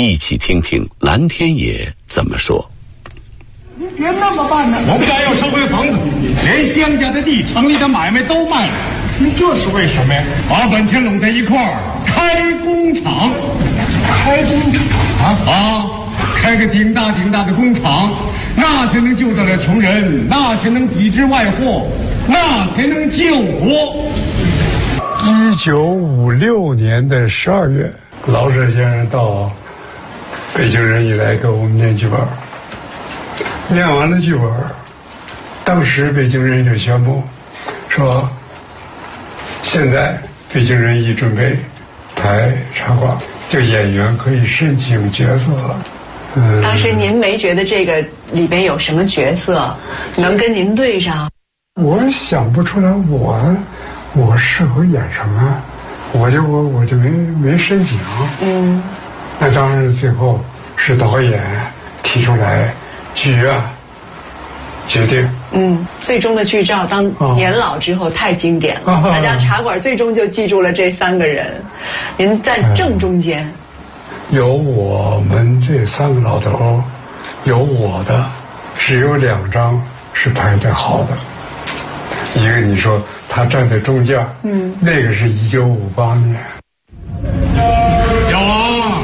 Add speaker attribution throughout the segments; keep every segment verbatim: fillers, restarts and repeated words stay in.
Speaker 1: 一起听听蓝天野怎么说。
Speaker 2: 您别那么办呢！
Speaker 3: 我们家要收回房子，连乡下的地、城里的买卖都卖了。这是为什么呀？把本钱拢在一块儿，开工厂。
Speaker 2: 开工厂
Speaker 3: 啊啊！开个顶大顶大的工厂，那才能救得了穷人，那才能抵制外祸，那才能救国。
Speaker 4: 一九五六年的十二月，老舍先生到北京人艺来给我们念剧本。念完了剧本，当时北京人艺就宣布说，现在北京人艺准备排茶馆，就演员可以申请角色了。
Speaker 5: 嗯，当时您没觉得这个里边有什么角色能跟您对上？
Speaker 4: 我想不出来我我适合演什么，我就我我就没没申请。嗯，那当然最后是导演提出来剧院决定。
Speaker 5: 嗯，最终的剧照当年老之后太经典了，
Speaker 4: 啊、
Speaker 5: 大家茶馆最终就记住了这三个人。您在正中间。嗯，
Speaker 4: 有我们这三个老头，有我的，只有两张是排得好的。一个你说他站在中间，嗯，那个是一九五八年。
Speaker 3: 小王，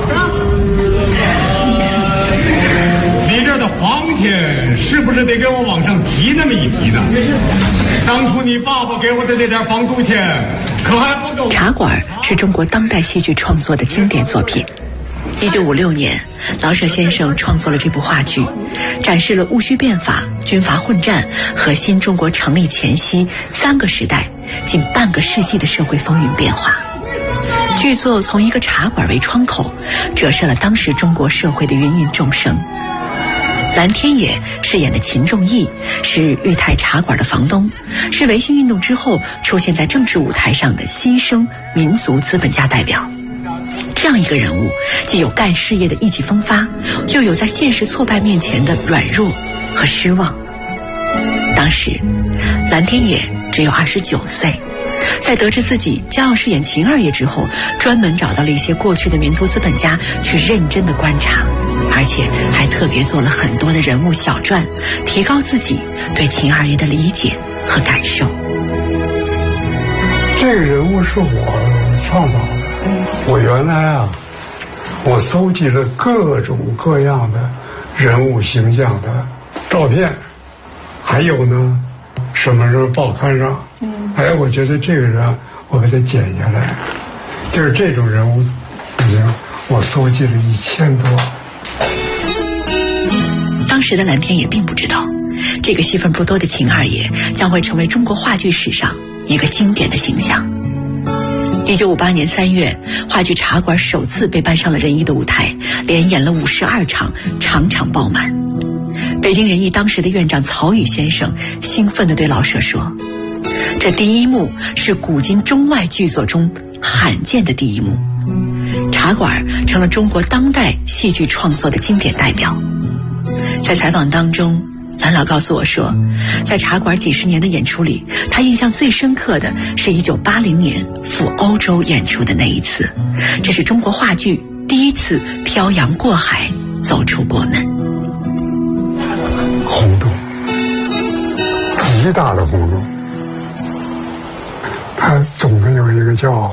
Speaker 3: 你这的房钱是不是得给我往上提那么一提呢？当初你爸爸给我的那点房租钱，可还不够。
Speaker 6: 茶馆是中国当代戏剧创作的经典作品。一九五六年，老舍先生创作了这部话剧，展示了戊戌变法、军阀混战和新中国成立前夕三个时代近半个世纪的社会风云变化。剧作从一个茶馆为窗口，折射了当时中国社会的芸芸众生。蓝天野饰演的秦仲义是裕泰茶馆的房东，是维新运动之后出现在政治舞台上的新生民族资本家代表。这样一个人物，既有干事业的意气风发，又有在现实挫败面前的软弱和失望。当时蓝天野只有二十九岁，在得知自己将要饰演秦二爷之后，专门找到了一些过去的民族资本家去认真的观察，而且还特别做了很多的人物小传，提高自己对秦二爷的理解和感受。
Speaker 4: 这个人物是我创造的。我原来啊，我搜集了各种各样的人物形象的照片，还有呢，什么时候报刊上，嗯，哎，我觉得这个人我把它剪下来，就是这种人物，已经我搜集了一千多。
Speaker 6: 当时的蓝天也并不知道，这个戏份不多的秦二爷将会成为中国话剧史上一个经典的形象。一九五八年三月，话剧《茶馆》首次被搬上了人艺的舞台，连演了五十二场，场场爆满。北京人艺当时的院长曹禺先生兴奋地对老舍说：“这第一幕是古今中外剧作中罕见的第一幕，《茶馆》成了中国当代戏剧创作的经典代表。”在采访当中，蓝老告诉我说，在茶馆几十年的演出里，他印象最深刻的是一九八零年赴欧洲演出的那一次，这是中国话剧第一次漂洋过海走出国门。
Speaker 4: 轰动，极大的轰动。它总的有一个叫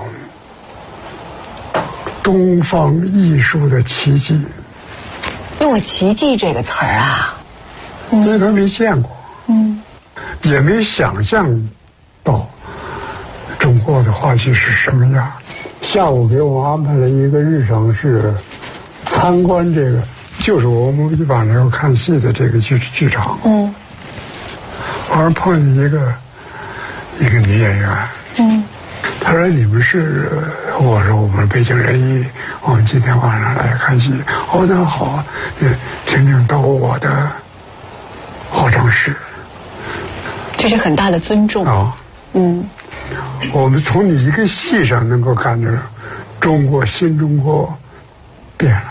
Speaker 4: 东方艺术的奇迹。
Speaker 5: 用了奇迹这个词儿啊，
Speaker 4: 因为他没见过，嗯，也没想象到中国的话剧是什么样。下午给我安排了一个日程，是参观这个，就是我们一般来说看戏的这个剧剧场。嗯，完了碰见一个一个女演员，嗯，她说你们是，我说我们北京人艺，我们今天晚上来看戏。哦，那好，嗯，请请到我的化妆室。
Speaker 5: 这是很大的尊重
Speaker 4: 啊。嗯，我们从你一个戏上能够看着中国新中国变了。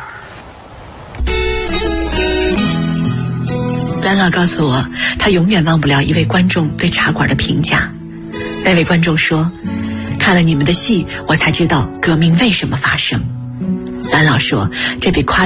Speaker 6: 蓝老告诉我，他永远忘不了一位观众对茶馆的评价。那位观众说，看了你们的戏，我才知道革命为什么发生。蓝老说，这比夸